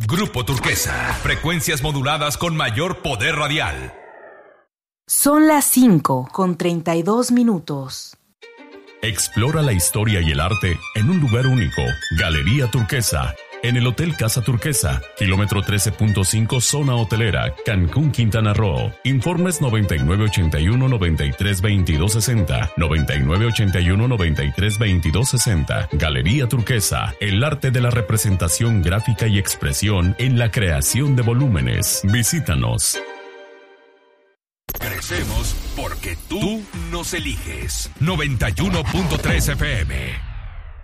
Grupo Turquesa, frecuencias moduladas con mayor poder radial. Son las 5:32. Explora la historia y el arte en un lugar único. Galería Turquesa, en el Hotel Casa Turquesa, kilómetro 13.5, zona hotelera, Cancún, Quintana Roo. Informes 9981-932260, 9981-932260. Galería Turquesa, el arte de la representación gráfica y expresión en la creación de volúmenes. Visítanos. Crecemos porque tú nos eliges. 91.3 FM.